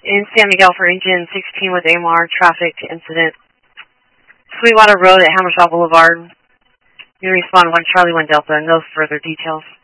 In San Miguel for engine 16 with AMR traffic incident. Sweetwater Road at Hammershaw Boulevard. You respond 1 Charlie 1 Delta. No further details.